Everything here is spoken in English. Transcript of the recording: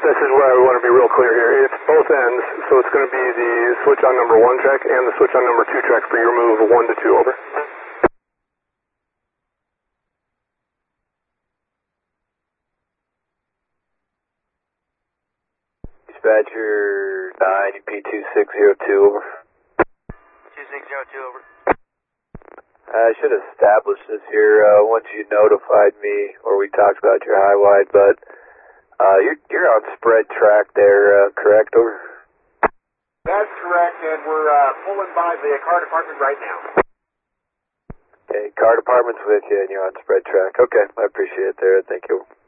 this is where I want to be real clear here. It's both ends, so it's going to be the switch on number 1 track and the switch on number 2 track for your move 1 to 2, over. Dispatcher 9, UP2602, over. 2602, over. I should have established this here once you notified me or we talked about your high-wide, but you're on spread track there, correct, over? That's correct, and we're pulling by the car department right now. Okay, car department's with you and you're on spread track. Okay, I appreciate it there. Thank you.